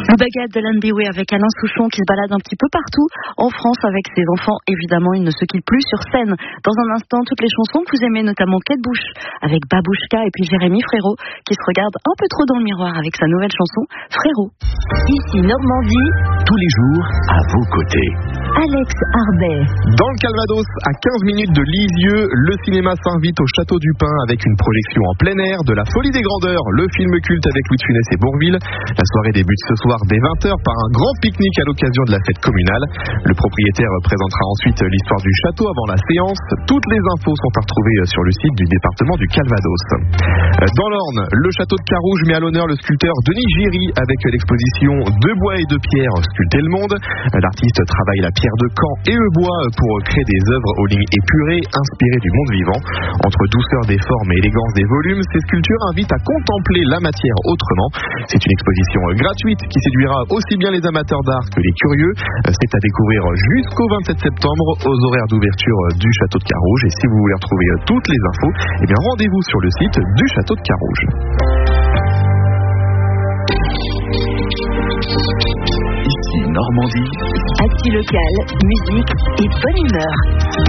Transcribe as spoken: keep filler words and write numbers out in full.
Le bagad d'Alan Biway avec Alain Souchon qui se balade un petit peu partout en France avec ses enfants. Évidemment, il ne se quitte plus sur scène. Dans un instant, toutes les chansons que vous aimez, notamment Kate Bush avec Babouchka et puis Jérémy Frérot qui se regarde un peu trop dans le miroir avec sa nouvelle chanson Frérot. Ici Normandie, tous les jours à vos côtés. Alex Arbet. Dans le Calvados, à quinze minutes de Lisieux, le cinéma s'invite au Château du Pin avec une projection en plein air de La Folie des Grandeurs, le film culte avec Louis de Funès et Bourvil. La soirée débute ce soir dès vingt heures par un grand pique-nique à l'occasion de la fête communale. Le propriétaire présentera ensuite l'histoire du château avant la séance. Toutes les infos sont à retrouver sur le site du département du Calvados. Dans l'Orne, le château de Carouge met à l'honneur le sculpteur Denis Giry avec l'exposition De bois et de pierre, sculpter le monde. L'artiste travaille la pierre de Caen et le bois pour créer des œuvres aux lignes épurées, inspirées du monde vivant. Entre douceur des formes et élégance des volumes, ces sculptures invitent à contempler la matière autrement. C'est une exposition gratuite qui séduira aussi bien les amateurs d'art que les curieux. C'est à découvrir jusqu'au vingt-sept septembre aux horaires d'ouverture du château de Carouge. Et si vous voulez retrouver toutes les infos, eh bien rendez-vous sur le site du château de Carouge. Ici Normandie. Actu local, musique et bonne humeur.